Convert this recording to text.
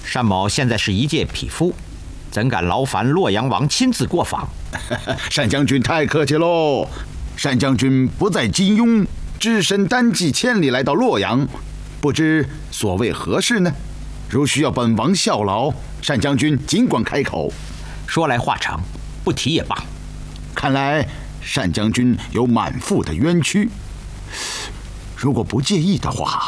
单某现在是一介匹夫，怎敢劳烦洛阳王亲自过访？ 单将军太客气喽！单将军不在金庸，只身单骑千里来到洛阳，不知所谓何事呢？如需要本王效劳，单将军尽管开口。 说来话长，不提也罢。 看来单将军有满腹的冤屈，如果不介意的话，